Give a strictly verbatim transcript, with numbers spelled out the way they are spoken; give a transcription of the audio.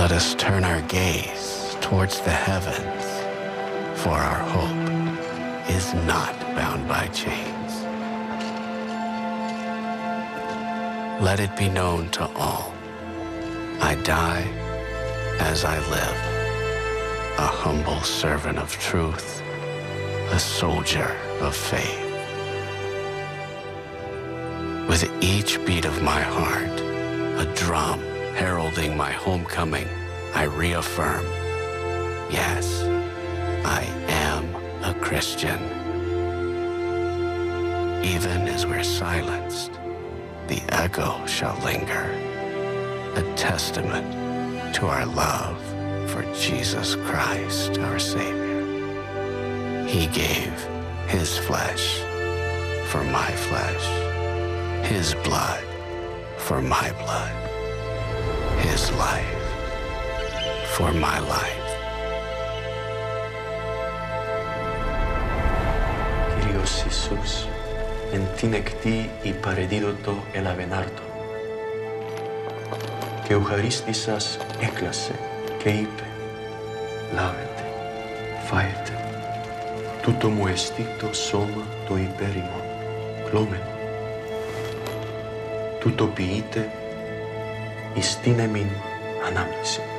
Let us turn our gaze towards the heavens, for our hope is not bound by chains. Let it be known to all, I die as I live, a humble servant of truth, a soldier of faith. With each beat of my heart, a drum heralding my homecoming, I reaffirm, yes, I am a Christian. Even as we're silenced, the echo shall linger, a testament to our love for Jesus Christ, our Savior. He gave his flesh for my flesh, his blood for my blood, his life for my life. Κύριος Ιησούς, εν την εκτή υπαρεδίδωτο ελαβενάρτο. Και ο χαρίστησας έκλασε και είπε, λάβετε, φάετε, τούτο μου εστί το σώμα το υπέρημον, κλώμενο. Τούτο ποιείτε εις την εμήν ανάμνηση.